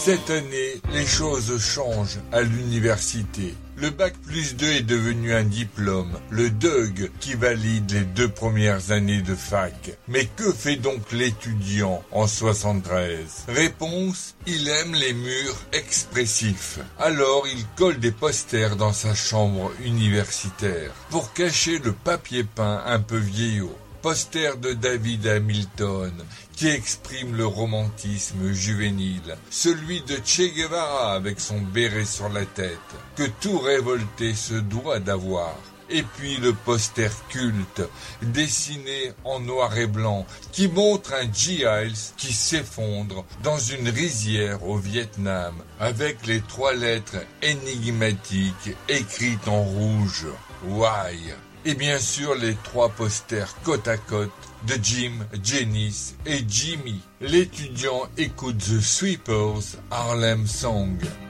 Cette année, les choses changent à l'université. Le Bac+2 est devenu un diplôme, le DUG, qui valide les 2 premières années de fac. Mais que fait donc l'étudiant en 73? Réponse, il aime les murs expressifs. Alors il colle des posters dans sa chambre universitaire pour cacher le papier peint un peu vieillot. Poster de David Hamilton, qui exprime le romantisme juvénile, celui de Che Guevara avec son béret sur la tête, que tout révolté se doit d'avoir. Et puis le poster culte, dessiné en noir et blanc, qui montre un Giles qui s'effondre dans une rizière au Vietnam, avec les 3 lettres énigmatiques écrites en rouge. Why? Et bien sûr les 3 posters côte à côte de Jim, Janice et Jimmy. L'étudiant écoute The Sweepers Harlem Song.